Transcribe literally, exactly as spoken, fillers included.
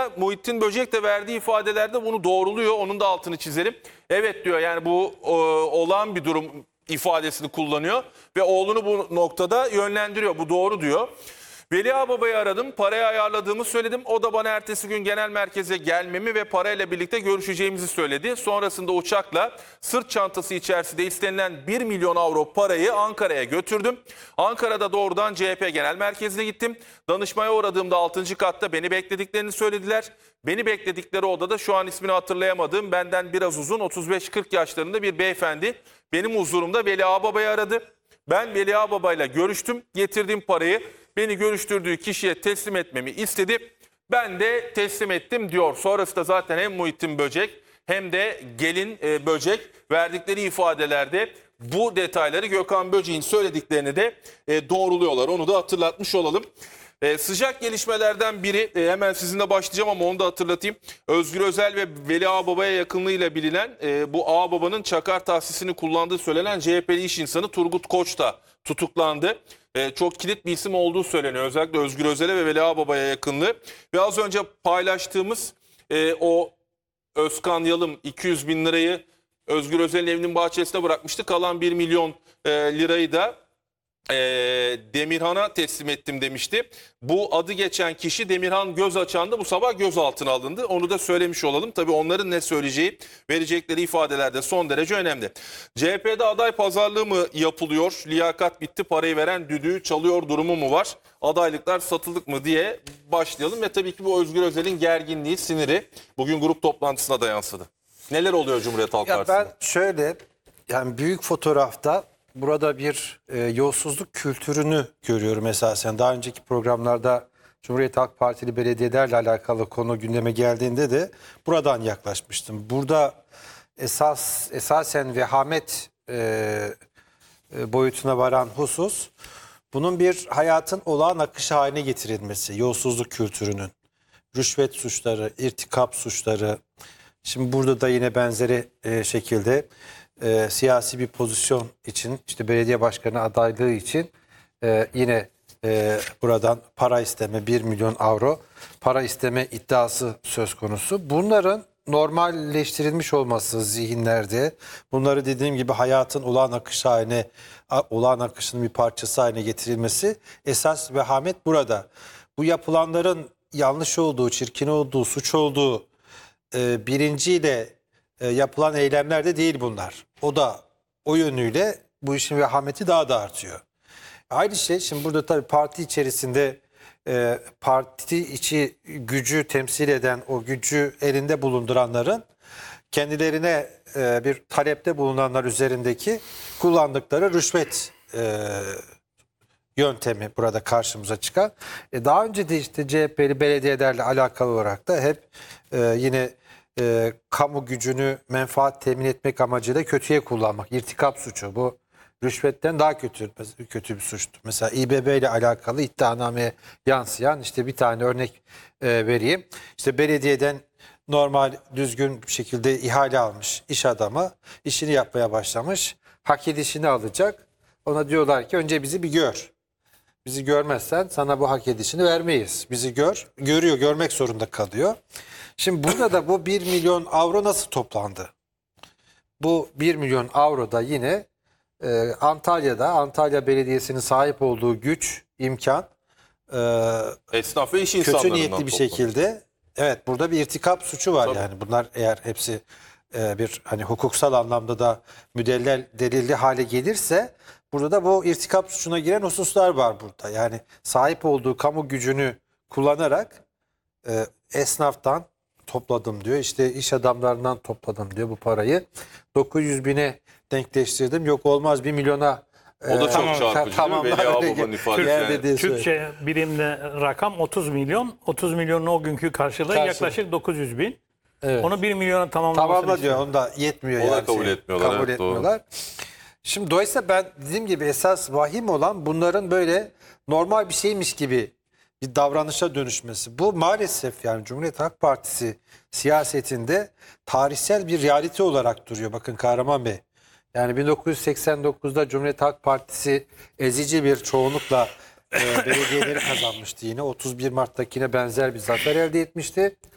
arada Muhittin Böcek de verdiği ifadelerde bunu doğruluyor. Onun da altını çizelim. Evet diyor, yani bu e, olağan bir durum ifadesini kullanıyor ve oğlunu bu noktada yönlendiriyor. Bu doğru diyor. Veli Ağababa'yı aradım, parayı ayarladığımı söyledim. O da bana ertesi gün genel merkeze gelmemi ve parayla birlikte görüşeceğimizi söyledi. Sonrasında uçakla sırt çantası içerisinde istenilen bir milyon avro parayı Ankara'ya götürdüm. Ankara'da doğrudan C H P Genel Merkezi'ne gittim. Danışmaya uğradığımda altıncı katta beni beklediklerini söylediler. Beni bekledikleri odada şu an ismini hatırlayamadığım, benden biraz uzun, otuz beş kırk yaşlarında bir beyefendi benim huzurumda Veli Ağababa'yı aradı. Ben Veli Ağababa'yla görüştüm, getirdiğim parayı beni görüştürdüğü kişiye teslim etmemi istedi. Ben de teslim ettim diyor. Sonrasında zaten hem Muhittin Böcek hem de gelin e, Böcek verdikleri ifadelerde bu detayları, Gökhan Böcek'in söylediklerini de e, doğruluyorlar. Onu da hatırlatmış olalım. E, sıcak gelişmelerden biri, e, hemen sizinle başlayacağım ama onu da hatırlatayım. Özgür Özel ve Veli Ağababa'ya yakınlığıyla bilinen, e, bu Ağababa'nın çakar tahsisini kullandığı söylenen C H P'li iş insanı Turgut Koç da tutuklandı. E, çok kilit bir isim olduğu söyleniyor. Özellikle Özgür Özel'e ve Veli Ağababa'ya yakınlığı. Ve az önce paylaştığımız e, o Özkan Yalım iki yüz bin lirayı Özgür Özel'in evinin bahçesine bırakmıştı. Kalan bir milyon e, lirayı da e, Demirhan'a teslim ettim demişti. Bu adı geçen kişi Demirhan Gözaçan'da bu sabah gözaltına alındı. Onu da söylemiş olalım. Tabii onların ne söyleyeceği, verecekleri ifadeler de son derece önemli. C H P'de aday pazarlığı mı yapılıyor? Liyakat bitti, parayı veren düdüğü çalıyor durumu mu var? Adaylıklar satılık mı diye başlayalım. Ve tabii ki bu Özgür Özel'in gerginliği, siniri bugün grup toplantısına da yansıdı. Neler oluyor Cumhuriyet Halk Ya Partisi'nde? ben şöyle, yani büyük fotoğrafta burada bir e, yolsuzluk kültürünü görüyorum esasen. Daha önceki programlarda Cumhuriyet Halk Partili belediyelerle alakalı konu gündeme geldiğinde de buradan yaklaşmıştım. Burada esas esasen vehamet e, e, boyutuna varan husus, bunun bir hayatın olağan akışı haline getirilmesi, yolsuzluk kültürünün, rüşvet suçları, irtikap suçları. Şimdi burada da yine benzeri e, şekilde e, siyasi bir pozisyon için, işte belediye başkanı adaylığı için e, yine e, buradan para isteme, bir milyon avro para isteme iddiası söz konusu. Bunların normalleştirilmiş olması zihinlerde, bunları dediğim gibi hayatın olağan akışı haline, olağan akışının bir parçası haline getirilmesi, esas vehamet burada. Bu yapılanların yanlış olduğu, çirkin olduğu, suç olduğu e, bilinciyle e, yapılan eylemler de değil bunlar. O da o yönüyle bu işin vehameti daha da artıyor. Aynı şey şimdi burada tabii parti içerisinde e, parti içi gücü temsil eden, o gücü elinde bulunduranların kendilerine e, bir talepte bulunanlar üzerindeki kullandıkları rüşvet e, yöntemi burada karşımıza çıkan. E, daha önce de işte C H P'li belediyelerle alakalı olarak da hep e, yine e, kamu gücünü menfaat temin etmek amacıyla kötüye kullanmak, irtikap suçu. Bu rüşvetten daha kötü kötü bir suçtu. Mesela İBB ile alakalı iddianameye yansıyan işte bir tane örnek e, vereyim. İşte belediyeden normal düzgün bir şekilde ihale almış iş adamı, işini yapmaya başlamış, hak edişini alacak. Ona diyorlar ki önce bizi bir gör. Bizi görmezsen sana bu hak edişini vermeyiz. Bizi gör. Görüyor, görmek zorunda kalıyor. Şimdi burada da bu bir milyon avro nasıl toplandı? Bu bir milyon avro da yine e, Antalya'da, Antalya Belediyesi'nin sahip olduğu güç, imkan, e, Esnaf ve iş kötü insanlarından niyetli bir toplanıyor. şekilde, evet, burada bir irtikap suçu var. Tabii. Yani bunlar eğer hepsi e, bir hani hukuksal anlamda da müdellel delilli hale gelirse, burada da bu irtikap suçuna giren hususlar var burada. Yani sahip olduğu kamu gücünü kullanarak e, esnaftan topladım diyor. İşte iş adamlarından topladım diyor bu parayı. dokuz yüz bine denkleştirdim. Yok olmaz bir milyona. O da çok e, çarpıcı tamam, değil mi? Veli öyle Ağababa'nın gel- ifadesi. geldi Yani. diye söylüyor. Türkçe birimle rakam otuz milyon. otuz milyonun o günkü karşılığı Karşılığı. yaklaşık dokuz yüz bin. Evet. Onu bir milyona tamamlamasını Tamamla istiyor. diyor. Onu da yetmiyor. O da yani kabul şey, etmiyorlar, Kabul evet, doğru. etmiyorlar. Şimdi dolayısıyla ben dediğim gibi esas vahim olan bunların böyle normal bir şeymiş gibi bir davranışa dönüşmesi. Bu maalesef yani Cumhuriyet Halk Partisi siyasetinde tarihsel bir realite olarak duruyor. Bakın Kahraman Bey. Yani bin dokuz yüz seksen dokuzda Cumhuriyet Halk Partisi ezici bir çoğunlukla e, belediyeleri kazanmıştı yine. otuz bir Mart'takine benzer bir zafer elde etmişti.